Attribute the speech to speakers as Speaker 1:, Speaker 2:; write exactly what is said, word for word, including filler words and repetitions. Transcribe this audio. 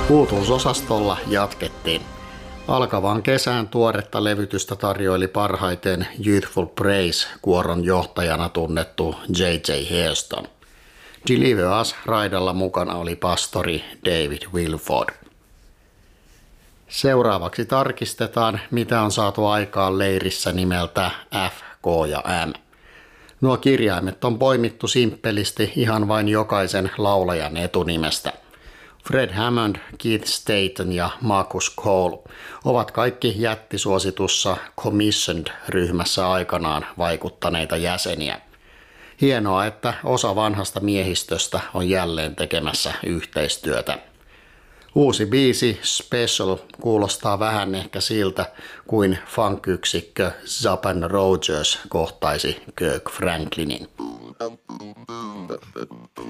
Speaker 1: Uutuusosastolla jatkettiin. Alkavaan kesään tuoretta levytystä tarjoili parhaiten Youthful Praise-kuoron johtajana tunnettu J J Hairston. Deliver Us -raidalla mukana oli pastori David Wilford. Seuraavaksi tarkistetaan, mitä on saatu aikaan leirissä nimeltä F, K ja M. Nuo kirjaimet on poimittu simppelisti ihan vain jokaisen laulajan etunimestä. Fred Hammond, Keith Staton ja Marcus Cole ovat kaikki jättisuositussa Commissioned-ryhmässä aikanaan vaikuttaneita jäseniä. Hienoa, että osa vanhasta miehistöstä on jälleen tekemässä yhteistyötä. Uusi biisi Special kuulostaa vähän ehkä siltä, kuin funk-yksikkö Zapp and Rogers kohtaisi Kirk Franklinin.